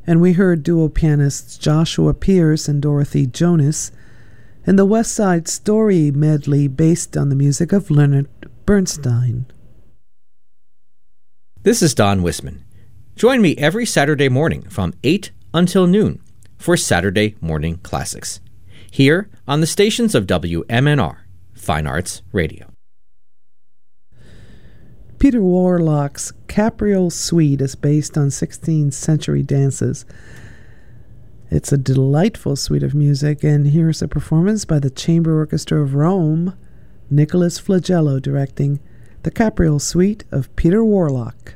And we heard duo pianists Joshua Pierce and Dorothy Jonas in the West Side Story medley based on the music of Leonard Bernstein. This is Don Wisman. Join me every Saturday morning from 8 until noon for Saturday Morning Classics, here on the stations of WMNR, Fine Arts Radio. Peter Warlock's Capriole Suite is based on 16th century dances. It's a delightful suite of music, and here's a performance by the Chamber Orchestra of Rome, Nicholas Flagello directing the Capriole Suite of Peter Warlock.